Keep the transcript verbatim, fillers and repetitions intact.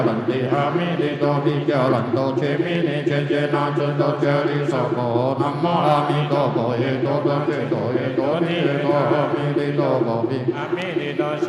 lần đi ha mi đi đô đi kêu lần đô chế mi ni chế chế na chân đô chế đi sô cô nam mô a mi đô bồ hê đô đô chế đô hê đô ni hê đô mi đi đô bồ mi a mi đi đô